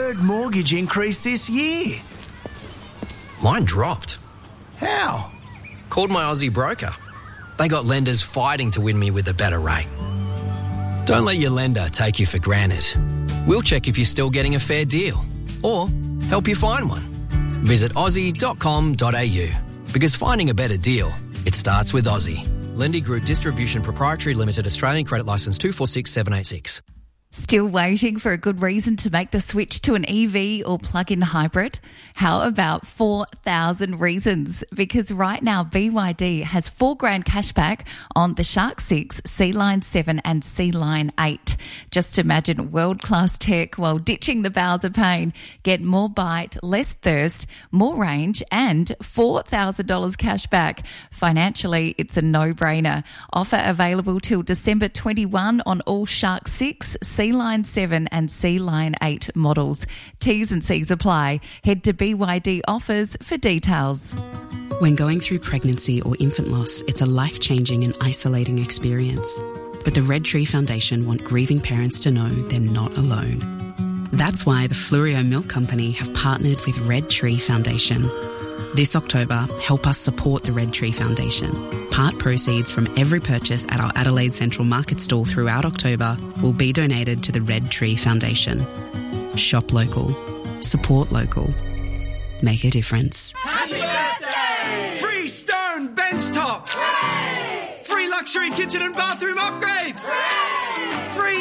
third mortgage increase this year. Mine dropped. How? Called my Aussie broker. They got lenders fighting to win me with a better rate. Don't let your lender take you for granted. We'll check if you're still getting a fair deal or help you find one. Visit aussie.com.au because finding a better deal, it starts with Aussie. Lendy Group Distribution Proprietary Limited, Australian Credit Licence 246786. Still waiting for a good reason to make the switch to an EV or plug-in hybrid? How about 4,000 reasons? Because right now BYD has $4,000 cashback on the Shark 6, Sea-Line 7 and Sea-Line 8. Just imagine world-class tech while ditching the Bowser pain. Get more bite, less thirst, more range and $4,000 cashback. Financially, it's a no-brainer. Offer available till December 21 on all Shark 6, Sea-Line 7 and Sea-Line 8 models. T's and C's apply. Head to BYD Offers for details. When going through pregnancy or infant loss, it's a life-changing and isolating experience. But the Red Tree Foundation want grieving parents to know they're not alone. That's why the Fluorio Milk Company have partnered with Red Tree Foundation. This October, help us support the Red Tree Foundation. Part proceeds from every purchase at our Adelaide Central Market stall throughout October will be donated to the Red Tree Foundation. Shop local. Support local. Make a difference. Happy birthday! Free stone bench tops! Hooray! Free luxury kitchen and bathroom upgrades! Hooray!